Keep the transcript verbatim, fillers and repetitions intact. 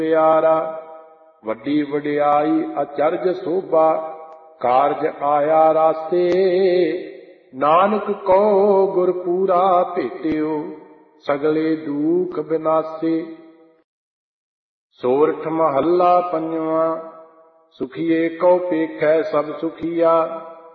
ਪਿਆਰਾ। ਵੱਡੀ ਵਡਿਆਈ ਅਚਰਜ ਸੋਭਾ ਕਾਰਜ ਆਇਆ ਰਾਸੇ। ਨਾਨਕ ਕਉ ਗੁਰ ਪੂਰਾ ਭੇਟਿਓ ਸਗਲੇ ਦੂਖ ਬਿਨਾਸੇ। ਸੋਰਠ ਮਹੱਲਾ ਪੰਜਵਾਂ। ਸੁਖੀਏ ਕਉ ਪੇਖੈ ਸਭ ਸੁਖੀਆ